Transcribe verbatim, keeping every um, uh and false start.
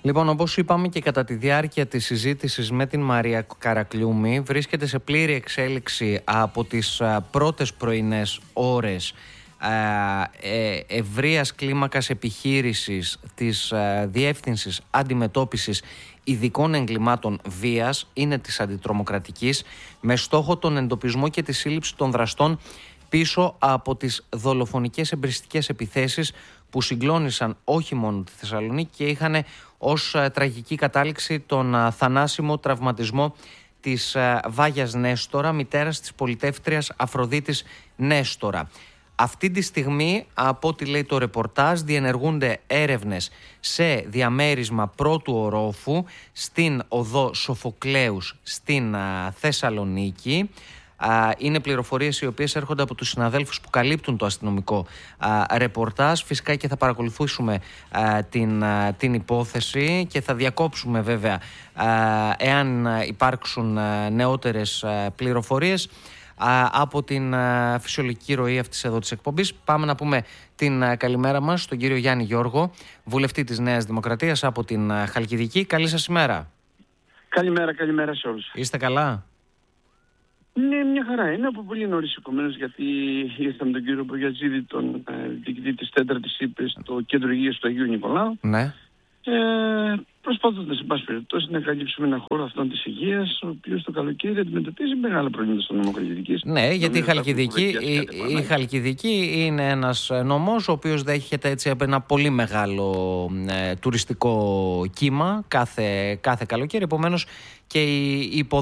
Λοιπόν, όπως είπαμε και κατά τη διάρκεια της συζήτησης με την Μαρία Καρακλιούμη, βρίσκεται σε πλήρη εξέλιξη από τις πρώτες πρωινές ώρες ε, ευρείας κλίμακας επιχείρησης της Διεύθυνσης Αντιμετώπισης Ειδικών Εγκλημάτων Βίας, είναι της Αντιτρομοκρατικής, με στόχο τον εντοπισμό και τη σύλληψη των δραστών πίσω από τις δολοφονικές εμπριστικές επιθέσεις που συγκλώνησαν όχι μόνο τη Θεσσαλονίκη και είχαν ως τραγική κατάληξη τον θανάσιμο τραυματισμό της Βάγιας Νέστορα, μητέρας της πολιτεύτριας Αφροδίτης Νέστορα. Αυτή τη στιγμή, από ό,τι λέει το ρεπορτάζ, διενεργούνται έρευνες σε διαμέρισμα πρώτου ορόφου στην οδό Σοφοκλέους στην Θεσσαλονίκη. Είναι πληροφορίες οι οποίες έρχονται από τους συναδέλφους που καλύπτουν το αστυνομικό ρεπορτάζ. Φυσικά και θα παρακολουθήσουμε την, την υπόθεση και θα διακόψουμε βέβαια εάν υπάρξουν νεότερες πληροφορίες από την φυσιολογική ροή αυτής εδώ της εκπομπής. Πάμε να πούμε την καλημέρα μας στον κύριο Γιάννη Γιώργο, βουλευτή της Νέας Δημοκρατίας από την Χαλκιδική. Καλή σας ημέρα. Καλημέρα, καλημέρα σε όλους. Είστε καλά? Ναι, μια χαρά είναι. Από πολύ νωρίς επομένως, γιατί ήρθα με τον κύριο Μπογιατζίδη, τον ε, διοικητή της τέταρτης ΥΠΕ, στο κέντρο υγείας του Αγίου Νικολάου. Ναι. Ε, προσπαθώντας, εν πάση περιπτώσει, να καλύψουμε ένα χώρο αυτών της υγείας, ο οποίος το καλοκαίρι αντιμετωπίζει μεγάλα προβλήματα στον νομό Χαλκιδικής. Ναι, γιατί η Χαλκιδική, η, η Χαλκιδική είναι ένας νομός ο οποίος δέχεται έτσι ένα πολύ μεγάλο ε, τουριστικό κύμα κάθε, κάθε καλοκαίρι. Επομένως και η υποδοχή